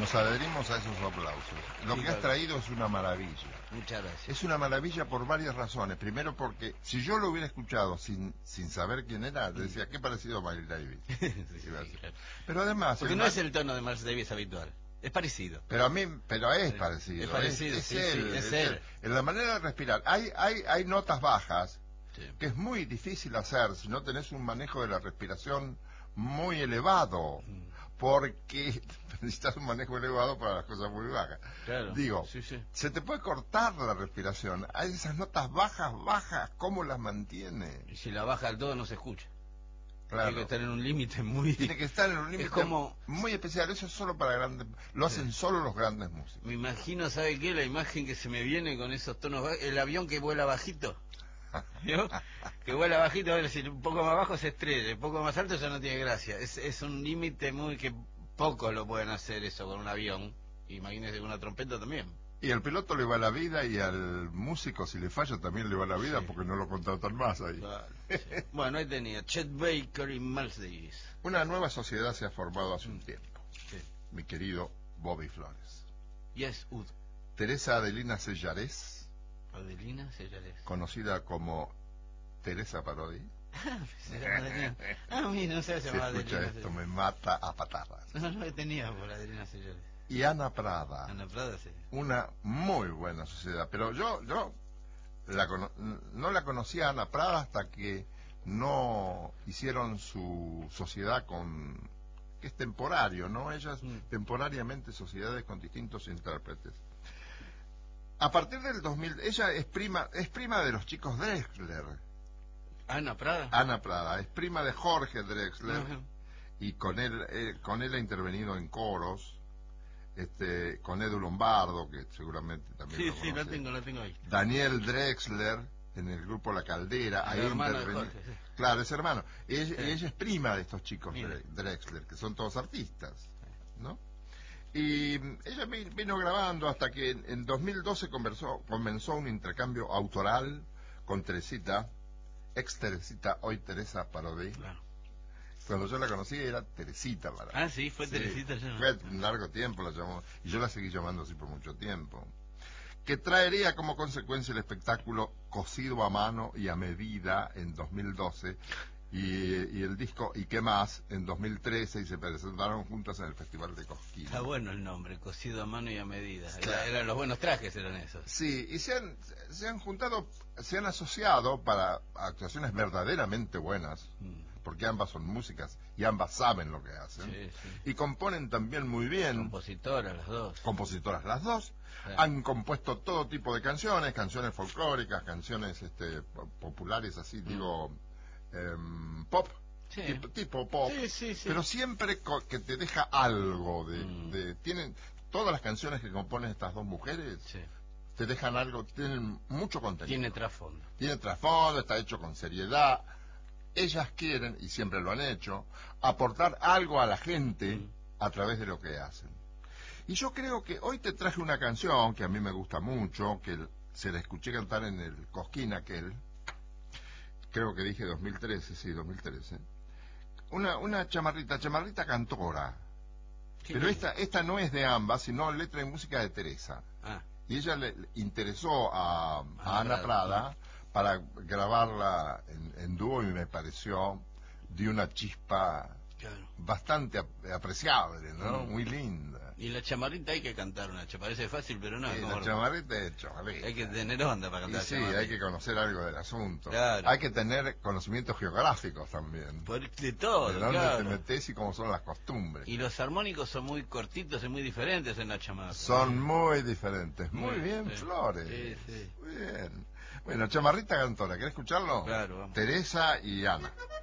Nos adherimos a esos aplausos. Lo Sí, que has claro. traído es una maravilla. Muchas gracias. Es una maravilla por varias razones. Primero porque si yo lo hubiera escuchado sin saber quién era, te decía, qué parecido a Miles Davis. Sí, Iba a ser. claro. Pero además... Porque no es el tono de Miles Davis habitual. Es parecido. Pero es parecido. Es parecido, es sí, él, sí, es él. En la manera de respirar. Hay notas bajas Sí. que es muy difícil hacer si no tenés un manejo de la respiración muy elevado, porque necesitas un manejo elevado para las cosas muy bajas. Claro. Digo, Sí, sí. se te puede cortar la respiración. Hay esas notas bajas, ¿cómo las mantiene? Y si la baja al todo no se escucha. Claro. Tiene que estar en un límite muy... Tiene que estar en un límite como... muy especial. Eso es solo para grandes... Lo hacen solo los grandes músicos. Me imagino, ¿sabe qué? La imagen que se me viene con esos tonos bajos, el avión que vuela bajito. ¿Vio? Que vuela bajito, es decir, un poco más bajo se estrella, un poco más alto ya no tiene gracia. Es un límite muy que pocos lo pueden hacer eso con un avión. Imagínese con una trompeta también. Y al piloto le va la vida y al músico si le falla también le va la vida, sí, porque no lo contratan más ahí. Claro, sí. Bueno, ahí tenía Chet Baker y Miles Davis. Una nueva sociedad se ha formado hace un tiempo. Sí. Mi querido Bobby Flores. Yes, Ud. Teresa Adelina Sellarés. Adelina Sellarés. Conocida como Teresa Parodi. Mira, no se llama Adelina. Escucha esto, me mata a patadas. No lo tenía por Adelina Sellarés. Y Ana Prada. Ana Prada, sí. Una muy buena sociedad. Pero yo no la conocía a Ana Prada hasta que no hicieron su sociedad con... que es temporario, ¿no? Ellas temporariamente sociedades con distintos intérpretes. A partir del 2000, ella es prima de los chicos Drexler. Ana Prada. Ana Prada, es prima de Jorge Drexler. Y con él ha intervenido en coros. Con Edu Lombardo, que seguramente también lo conoce. Sí, la tengo ahí. Daniel Drexler, en el grupo La Caldera, ahí intervenido. Claro, es hermano. Ella es prima de estos chicos Drexler, que son todos artistas, ¿no? Y ella vino grabando hasta que en 2012 comenzó un intercambio autoral con Teresita, ex Teresita, hoy Teresa Parodi. Claro. Cuando yo la conocí era Teresita Parodi. Ah, sí, fue Teresita ya. Fue un largo tiempo la llamó, y yo la seguí llamando así por mucho tiempo. Que traería como consecuencia el espectáculo Cosido a Mano y a Medida en 2012, y el disco ¿Y qué más? En 2013, y se presentaron juntas en el Festival de Cosquín. Está bueno el nombre, Cosido a Mano y a Medida. Claro. Eran los buenos trajes, eran esos. Sí, y se han juntado, se han asociado para actuaciones verdaderamente buenas, porque ambas son músicas y ambas saben lo que hacen, y componen también muy bien. Compositoras las dos. Compositoras las dos. Han compuesto todo tipo de canciones folclóricas, canciones populares, así digo, pop, tipo pop, pero siempre que te deja algo tienen todas las canciones que componen estas dos mujeres, te dejan algo, tienen mucho contenido. Tiene trasfondo, está hecho con seriedad. Ellas quieren, y siempre lo han hecho, aportar algo a la gente a través de lo que hacen. Y yo creo que hoy te traje una canción que a mí me gusta mucho, que se la escuché cantar en el Cosquín aquel, creo que dije 2013, sí, 2013. Una chamarrita cantora. Pero esta no es de ambas, sino letra y música de Teresa. Y ella le interesó a Ana Prada para grabarla en dúo, y me pareció de una chispa bastante apreciable, ¿no? Muy linda. Y la chamarrita hay que cantar parece fácil, pero no. La chamarrita es chamarrita. Hay que tener onda para cantar. Sí, hay que conocer algo del asunto. Claro. Hay que tener conocimientos geográficos también. De todo, de dónde te metes y cómo son las costumbres. Y los armónicos son muy cortitos y muy diferentes en la chamarra. Son muy diferentes. Muy bien, Flores. Sí. Muy bien. Bueno, chamarrita cantora, ¿querés escucharlo? Claro, vamos. Teresa y Ana.